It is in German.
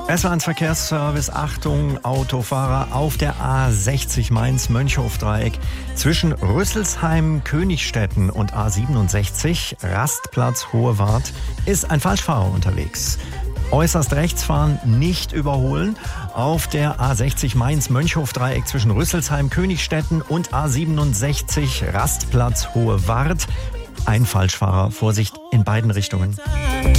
SW1 Verkehrsservice, Achtung, Autofahrer auf der A60 Mainz-Mönchhof-Dreieck zwischen Rüsselsheim, Königstetten und A67, Rastplatz Hohe Wart, ist ein Falschfahrer unterwegs. Äußerst rechts fahren, nicht überholen. Auf der A60 Mainz-Mönchhof-Dreieck zwischen Rüsselsheim, Königstetten und A67, Rastplatz Hohe Wart, ein Falschfahrer. Vorsicht in beiden Richtungen.